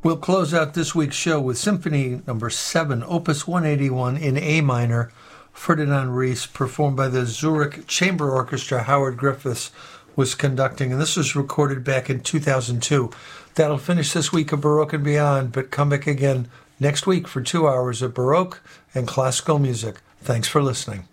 We'll close out this week's show with Symphony Number 7, Opus 181 in A minor, Ferdinand Ries, performed by the Zurich Chamber Orchestra. Howard Griffiths was conducting, and this was recorded back in 2002. That'll finish this week of Baroque and Beyond, but come back again next week for 2 hours of Baroque and classical music. Thanks for listening.